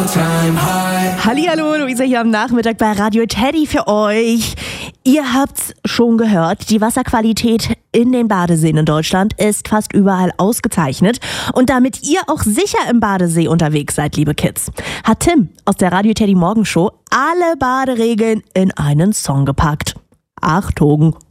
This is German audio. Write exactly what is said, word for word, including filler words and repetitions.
Hallihallo, Luisa hier am Nachmittag bei Radio Teddy für euch. Ihr habt's schon gehört, die Wasserqualität in den Badeseen in Deutschland ist fast überall ausgezeichnet. Und damit ihr auch sicher im Badesee unterwegs seid, liebe Kids, hat Tim aus der Radio Teddy Morgenshow alle Baderegeln in einen Song gepackt. Achtung!